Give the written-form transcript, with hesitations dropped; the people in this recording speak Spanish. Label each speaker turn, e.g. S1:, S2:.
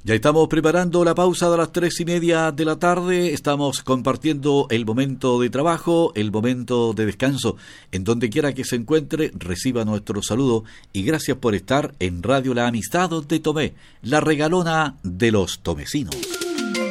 S1: Ya estamos preparando la pausa de las 3:30 de la tarde. Estamos compartiendo el momento de trabajo, el momento de descanso. En donde quiera que se encuentre, reciba nuestro saludo y gracias por estar en Radio La Amistad de Tomé, la regalona de los tomecinos.